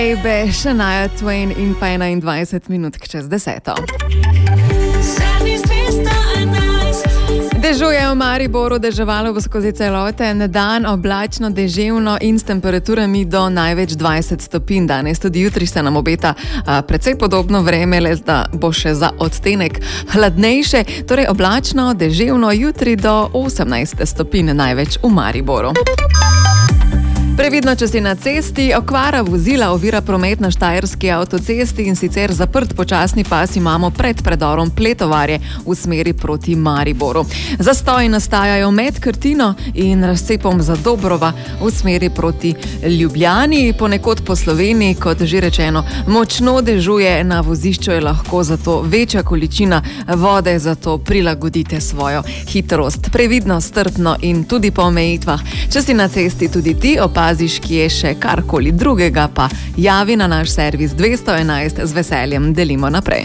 Ebe, Shania Twain in pa 21 minut čez 10. Dežuje v Mariboru, deževalo bo skozi celoten dan, oblačno, deževno in s temperaturami do največ 20 stopinj. Danes tudi jutri se nam obeta precej podobno vreme, le da bo še za odtenek hladnejše, torej oblačno, deževno, jutri do 18 stopinj največ v Mariboru. Previdno, če si na cesti, okvara vozila ovira promet na štajerski avtocesti in sicer zaprt počasni pas imamo pred predorom Pletovarje v smeri proti Mariboru. Zastoji nastajajo med Krtino in razcepom Zadobrova v smeri proti Ljubljani, ponekod po Sloveniji, kot že rečeno, močno dežuje, na vozišču je lahko zato večja količina vode, zato prilagodite svojo hitrost. Previdno, strpno in tudi po omejitvah. Če si na cesti tudi ti opaziš, ki je še karkoli drugega, pa javi na naš servis 211, z veseljem delimo naprej.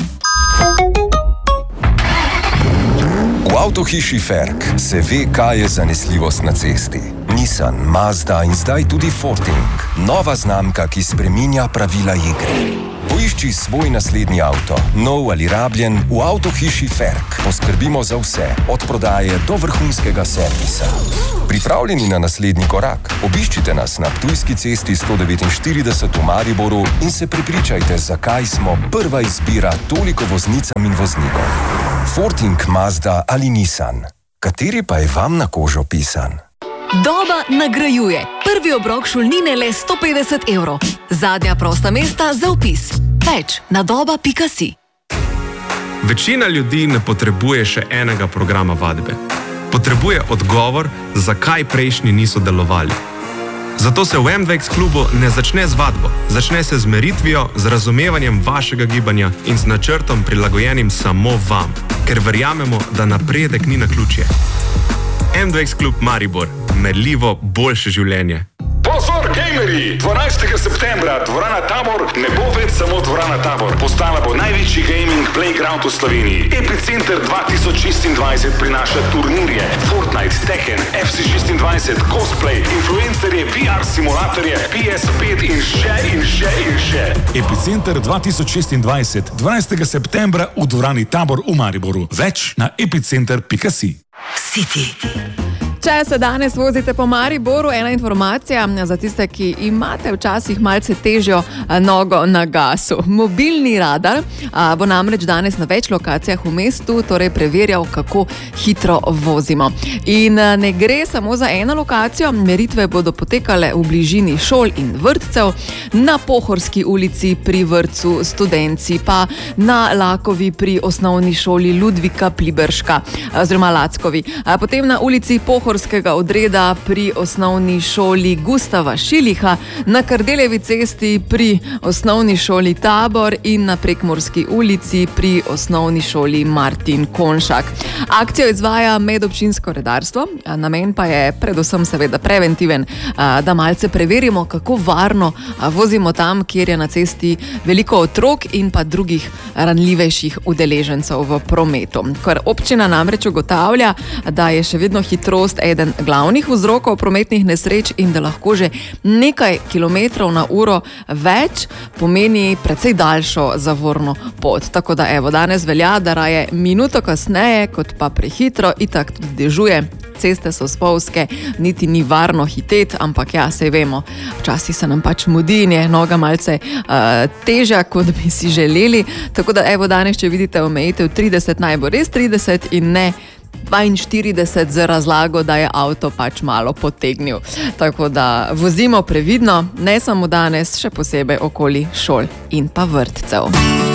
V avtohiši Ferk se ve, kaj je zanesljivost na cesti. Nissan, Mazda in zdaj tudi Forting. Nova znamka, ki spreminja pravila igre. Poišči svoj naslednji avto, nov ali rabljen, v avtohiši Ferk. Poskrbimo za vse, od prodaje do vrhunskega servisa. Pripravljeni na naslednji korak? Obiščite nas na Ptujski cesti 149 v Mariboru in se prepričajte, zakaj smo prva izbira toliko voznicam in voznikom. Forting, Mazda ali Nissan. Kateri pa je vam na kožo pisan? Doba nagrajuje. Prvi obrok šolnine le 150 evrov. Zadnja prosta mesta za vpis. Več na doba.si. Večina ljudi ne potrebuje še enega programa vadbe. Potrebuje odgovor, zakaj prejšnji niso delovali. Zato se v MDX klubu ne začne z vadbo. Začne se z meritvijo, z razumevanjem vašega gibanja in z načrtom prilagojenim samo vam. Ker verjamemo, da napredek ni naključje. MDX klub Maribor. Merljivo boljše življenje. Pozor, gamerji! 12. septembra dvorana Tabor ne bo več samo dvorana Tabor. Postala bo največji gaming playground v Sloveniji. Epicenter 2026 prinaša turnirje, Fortnite, Tekken, FC26, cosplay, influencerje, VR simulatorje, PS5 in še. Epicenter 2026, 12. septembra v dvorani Tabor v Mariboru. Več na epicenter.si. City. Če se danes vozite po Mariboru, ena informacija za tiste, ki imate včasih malce težjo nogo na gasu. Mobilni radar bo namreč danes na več lokacijah v mestu, torej preverjal, kako hitro vozimo. In ne gre samo za eno lokacijo, meritve bodo potekale v bližini šol in vrtcev, na Pohorski ulici pri vrtcu Studenci, pa na Lakovi pri osnovni šoli Ludvika Pliberška, oziroma Lackovi. Potem na ulici Pohorskega odreda pri osnovni šoli Gustava Šiliha, na Kardeljevi cesti pri osnovni šoli Tabor in na Prekmurski ulici pri osnovni šoli Martin Konšak. Akcijo izvaja medobčinsko redarstvo, namen pa je predvsem seveda preventiven, da malce preverimo, kako varno vozimo tam, kjer je na cesti veliko otrok in pa drugih ranljivejših udeležencev v prometu. Ker občina namreč ugotavlja, da je še vedno hitrost eden glavnih vzrokov prometnih nesreč in da lahko že nekaj kilometrov na uro več pomeni precej daljšo zavorno pot. Tako da danes velja, da raje minuto kasneje, kot pa prehitro, itak tudi dežuje. Ceste so spolzke, niti ni varno hiteti, ampak saj vemo, včasih se nam pač mudi in je noga malce težja, kot bi si želeli. Tako da danes, če vidite omejitev 30, naj bo res 30 in ne 42 z razlago, da je avto pač malo potegnil. Tako da vozimo previdno, ne samo danes, še posebej okoli šol in pa vrtcev.